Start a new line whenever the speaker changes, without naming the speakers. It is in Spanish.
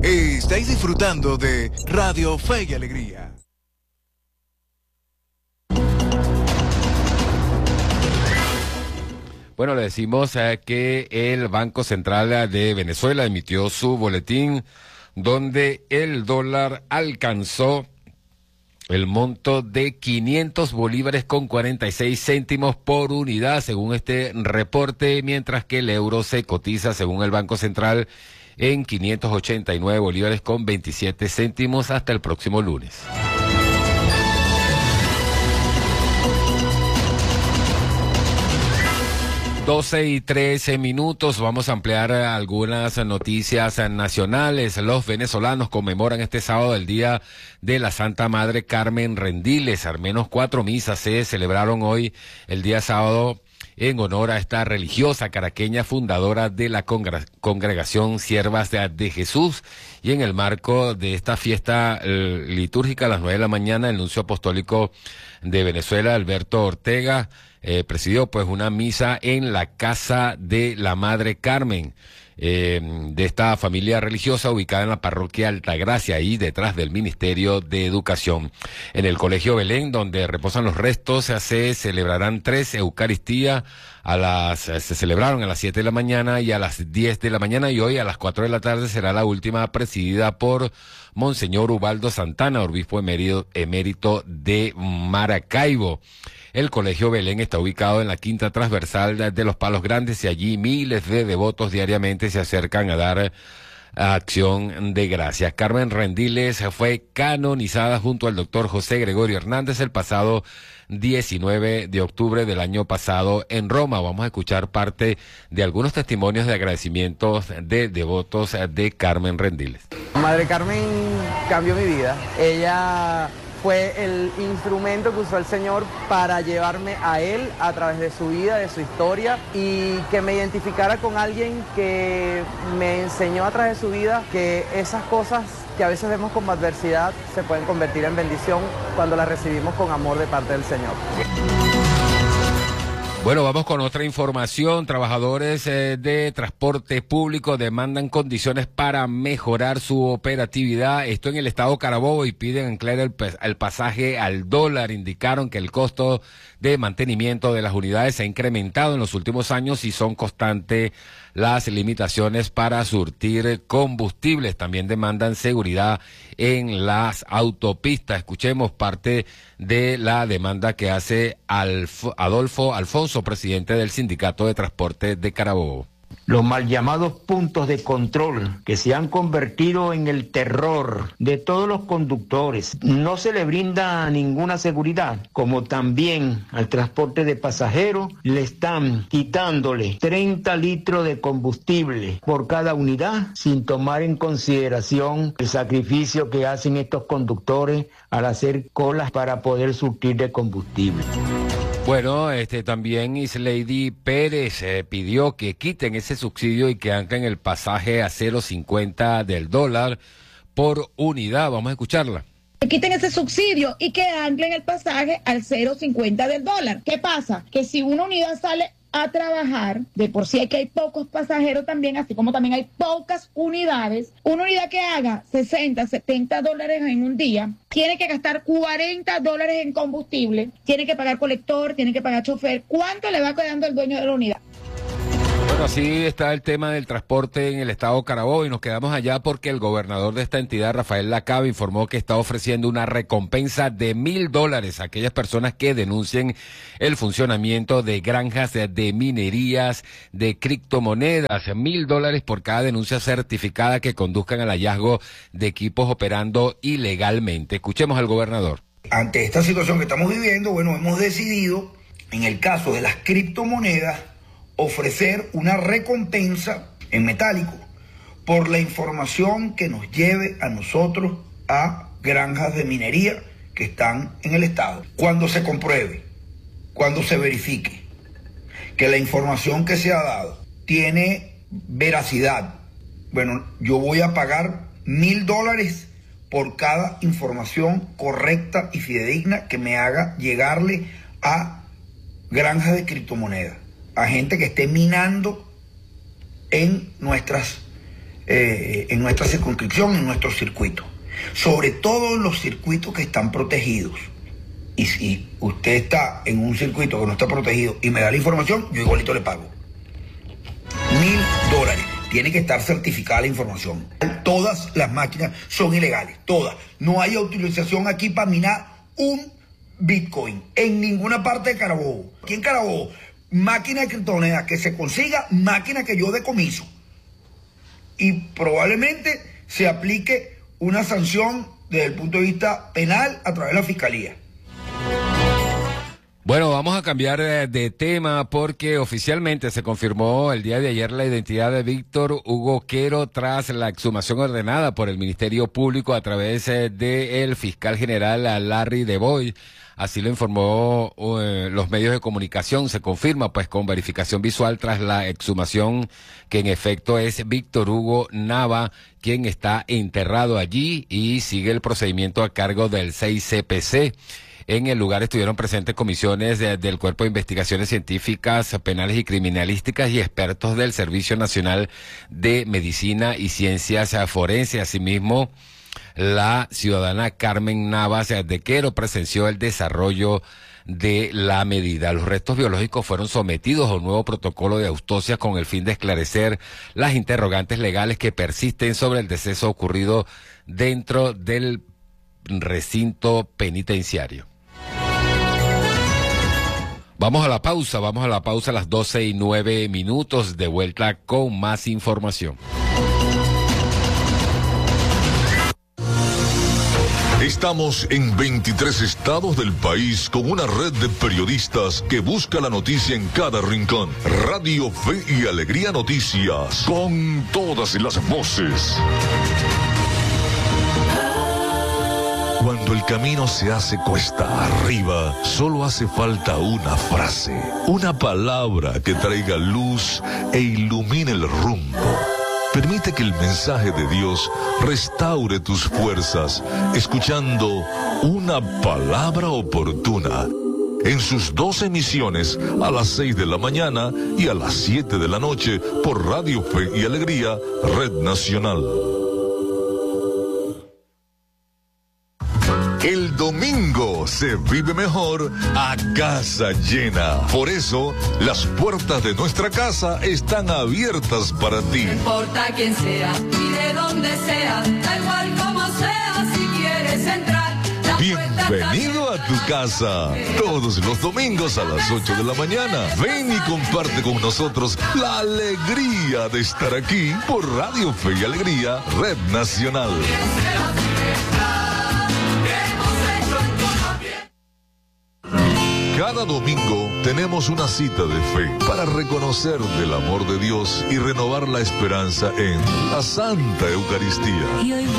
Estáis disfrutando de Radio Fe y Alegría.
Bueno, le decimos que el Banco Central de Venezuela emitió su boletín donde el dólar alcanzó el monto de 500 bolívares con 46 céntimos por unidad, según este reporte, mientras que el euro se cotiza, según el Banco Central, en 589 bolívares con 27 céntimos hasta el próximo lunes. 12:13. Vamos a ampliar algunas noticias nacionales. Los venezolanos conmemoran este sábado el Día de la Santa Madre Carmen Rendiles. Al menos 4 misas se celebraron hoy, el día sábado, en honor a esta religiosa caraqueña fundadora de la Congregación Siervas de Jesús. Y en el marco de esta fiesta litúrgica, a las 9 de la mañana, el nuncio apostólico de Venezuela, Alberto Ortega, presidió pues una misa en la casa de la Madre Carmen, de esta familia religiosa ubicada en la parroquia Altagracia, ahí detrás del Ministerio de Educación. En el Colegio Belén, donde reposan los restos, se celebrarán 3 Eucaristías. Se celebraron a las 7 de la mañana y a las 10 de la mañana, y hoy a las 4 de la tarde será la última, presidida por Monseñor Ubaldo Santana, obispo emérito de Maracaibo. El Colegio Belén está ubicado en la quinta transversal de los Palos Grandes y allí miles de devotos diariamente se acercan a dar acción de gracias. Carmen Rendiles fue canonizada junto al doctor José Gregorio Hernández el pasado 19 de octubre del año pasado en Roma. Vamos a escuchar parte de algunos testimonios de agradecimientos de devotos de Carmen Rendiles.
Madre Carmen cambió mi vida. Ella fue el instrumento que usó el Señor para llevarme a Él a través de su vida, de su historia, y que me identificara con alguien que me enseñó a través de su vida que esas cosas que a veces vemos como adversidad se pueden convertir en bendición cuando las recibimos con amor de parte del Señor.
Bueno, vamos con otra información. Trabajadores de transporte público demandan condiciones para mejorar su operatividad. Esto en el estado Carabobo, y piden anclar el pasaje al dólar. Indicaron que el costo de mantenimiento de las unidades se ha incrementado en los últimos años y son constantes las limitaciones para surtir combustibles. También demandan seguridad en las autopistas. Escuchemos parte de la demanda que hace Adolfo Alfonso, presidente del Sindicato de Transporte de Carabobo.
Los mal llamados puntos de control que se han convertido en el terror de todos los conductores. No se le brinda ninguna seguridad, como también al transporte de pasajeros le están quitándole 30 litros de combustible por cada unidad, sin tomar en consideración el sacrificio que hacen estos conductores al hacer colas para poder surtir de combustible.
Bueno, también Islady Pérez pidió que quiten ese subsidio y que anclen el pasaje a 0.50 del dólar por unidad. Vamos a escucharla.
Que quiten ese subsidio y que anclen el pasaje al 0.50 del dólar. ¿Qué pasa? Que si una unidad sale a trabajar, de por sí que hay pocos pasajeros también, así como también hay pocas unidades, una unidad que haga 60, 70 dólares en un día, tiene que gastar 40 dólares en combustible, tiene que pagar colector, tiene que pagar chofer. ¿Cuánto le va quedando el dueño de la unidad?
Bueno, así está el tema del transporte en el estado Carabobo, y nos quedamos allá porque el gobernador de esta entidad, Rafael Lacaba, informó que está ofreciendo una recompensa de $1,000 a aquellas personas que denuncien el funcionamiento de granjas de minerías de criptomonedas. $1,000 por cada denuncia certificada que conduzcan al hallazgo de equipos operando ilegalmente. Escuchemos al gobernador.
Ante esta situación que estamos viviendo, bueno, hemos decidido, en el caso de las criptomonedas, ofrecer una recompensa en metálico por la información que nos lleve a nosotros a granjas de minería que están en el estado. Cuando se compruebe, cuando se verifique que la información que se ha dado tiene veracidad, bueno, yo voy a pagar $1,000 por cada información correcta y fidedigna que me haga llegarle a granjas de criptomonedas, a gente que esté minando en nuestras en nuestra circunscripción, en nuestro circuito. Sobre todo en los circuitos que están protegidos. Y si usted está en un circuito que no está protegido y me da la información, yo igualito le pago. $1,000. Tiene que estar certificada la información. Todas las máquinas son ilegales, todas. No hay autorización aquí para minar un Bitcoin en ninguna parte de Carabobo. Aquí en Carabobo, máquina de criptomonedas que se consiga, máquina que yo decomiso. Y probablemente se aplique una sanción desde el punto de vista penal a través de la Fiscalía.
Bueno, vamos a cambiar de tema porque oficialmente se confirmó el día de ayer la identidad de Víctor Hugo Quero tras la exhumación ordenada por el Ministerio Público a través del fiscal general Larry DeBoy. Así lo informó los medios de comunicación. Se confirma pues con verificación visual tras la exhumación que en efecto es Víctor Hugo Nava quien está enterrado allí y sigue el procedimiento a cargo del 6CPC. En el lugar estuvieron presentes comisiones del Cuerpo de Investigaciones Científicas, Penales y Criminalísticas y expertos del Servicio Nacional de Medicina y Ciencias Forenses. Asimismo, la ciudadana Carmen Navas de Quero presenció el desarrollo de la medida. Los restos biológicos fueron sometidos a un nuevo protocolo de autopsia con el fin de esclarecer las interrogantes legales que persisten sobre el deceso ocurrido dentro del recinto penitenciario. Vamos a la pausa a las 12:09, de vuelta con más información.
Estamos en 23 estados del país con una red de periodistas que busca la noticia en cada rincón. Radio Fe y Alegría Noticias, con todas las voces. Cuando el camino se hace cuesta arriba, solo hace falta una frase, una palabra que traiga luz e ilumine el rumbo. Permite que el mensaje de Dios restaure tus fuerzas, escuchando una palabra oportuna. En sus 2 emisiones, a las 6 de la mañana y a las 7 de la noche, por Radio Fe y Alegría, Red Nacional. El domingo se vive mejor a casa llena. Por eso, las puertas de nuestra casa están abiertas para ti.
No importa quién sea y de dónde sea, da igual como sea, si quieres entrar.
Bienvenido a tu casa. Todos los domingos a las 8 de la mañana. Ven y comparte con nosotros la alegría de estar aquí por Radio Fe y Alegría, Red Nacional. Cada domingo tenemos una cita de fe para reconocer del amor de Dios y renovar la esperanza en la Santa Eucaristía.